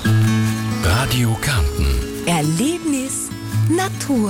Radio Kärnten. Erlebnis Natur.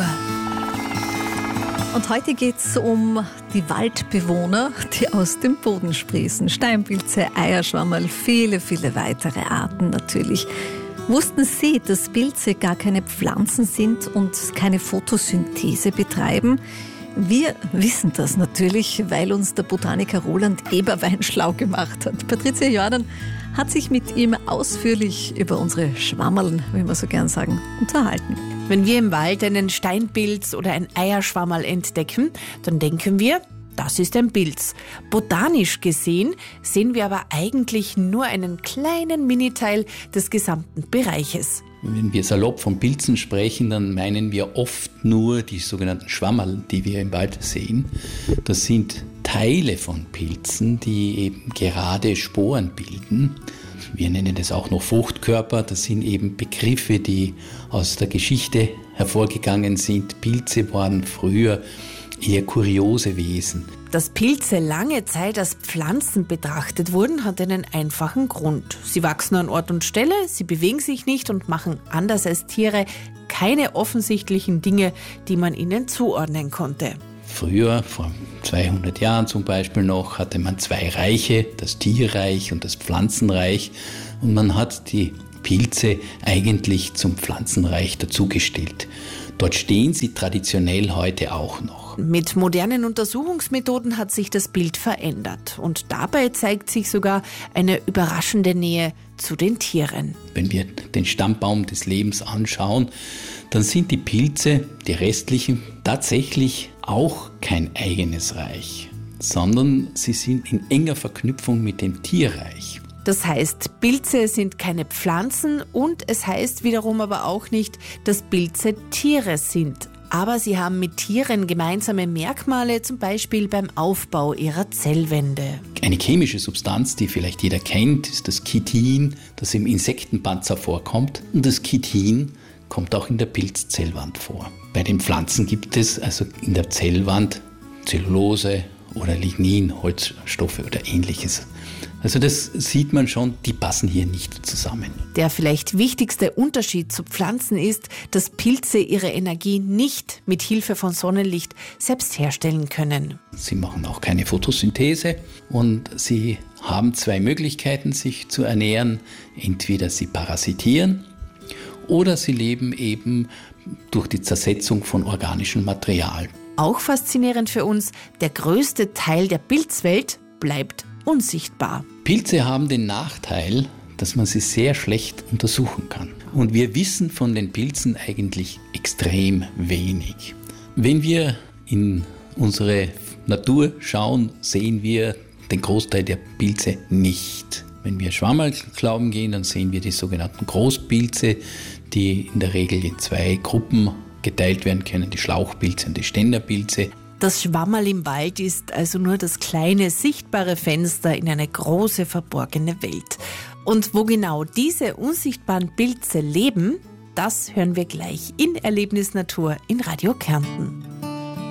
Und heute geht es um die Waldbewohner, die aus dem Boden sprießen. Steinpilze, Eierschwammerl, viele, viele weitere Arten natürlich. Wussten Sie, dass Pilze gar keine Pflanzen sind und keine Photosynthese betreiben? Wir wissen das natürlich, weil uns der Botaniker Roland Eberwein schlau gemacht hat. Patricia Jordan hat sich mit ihm ausführlich über unsere Schwammerln, wie wir so gern sagen, unterhalten. Wenn wir im Wald einen Steinpilz oder ein Eierschwammerl entdecken, dann denken wir, das ist ein Pilz. Botanisch gesehen sehen wir aber eigentlich nur einen kleinen Miniteil des gesamten Bereiches. Wenn wir salopp von Pilzen sprechen, dann meinen wir oft nur die sogenannten Schwammerl, die wir im Wald sehen. Das sind Teile von Pilzen, die eben gerade Sporen bilden. Wir nennen das auch noch Fruchtkörper. Das sind eben Begriffe, die aus der Geschichte hervorgegangen sind. Pilze waren früher eher kuriose Wesen. Dass Pilze lange Zeit als Pflanzen betrachtet wurden, hat einen einfachen Grund. Sie wachsen an Ort und Stelle, sie bewegen sich nicht und machen anders als Tiere keine offensichtlichen Dinge, die man ihnen zuordnen konnte. Früher, vor 200 Jahren zum Beispiel noch, hatte man zwei Reiche, das Tierreich und das Pflanzenreich. Und man hat die Pilze eigentlich zum Pflanzenreich dazugestellt. Dort stehen sie traditionell heute auch noch. Mit modernen Untersuchungsmethoden hat sich das Bild verändert. Und dabei zeigt sich sogar eine überraschende Nähe zu den Tieren. Wenn wir den Stammbaum des Lebens anschauen, dann sind die Pilze, die restlichen, tatsächlich auch kein eigenes Reich, sondern sie sind in enger Verknüpfung mit dem Tierreich. Das heißt, Pilze sind keine Pflanzen und es heißt wiederum aber auch nicht, dass Pilze Tiere sind. Aber sie haben mit Tieren gemeinsame Merkmale, zum Beispiel beim Aufbau ihrer Zellwände. Eine chemische Substanz, die vielleicht jeder kennt, ist das Chitin, das im Insektenpanzer vorkommt. Und das Chitin kommt auch in der Pilzzellwand vor. Bei den Pflanzen gibt es also in der Zellwand Zellulose oder Lignin, Holzstoffe oder Ähnliches. Also das sieht man schon, die passen hier nicht zusammen. Der vielleicht wichtigste Unterschied zu Pflanzen ist, dass Pilze ihre Energie nicht mit Hilfe von Sonnenlicht selbst herstellen können. Sie machen auch keine Photosynthese und sie haben zwei Möglichkeiten, sich zu ernähren. Entweder sie parasitieren oder sie leben eben durch die Zersetzung von organischem Material. Auch faszinierend für uns, der größte Teil der Pilzwelt bleibt unsichtbar. Pilze haben den Nachteil, dass man sie sehr schlecht untersuchen kann. Und wir wissen von den Pilzen eigentlich extrem wenig. Wenn wir in unsere Natur schauen, sehen wir den Großteil der Pilze nicht. Wenn wir Schwammerl glauben gehen, dann sehen wir die sogenannten Großpilze, die in der Regel in zwei Gruppen geteilt werden können, die Schlauchpilze und die Ständerpilze. Das Schwammerl im Wald ist also nur das kleine, sichtbare Fenster in eine große, verborgene Welt. Und wo genau diese unsichtbaren Pilze leben, das hören wir gleich in Erlebnis Natur in Radio Kärnten.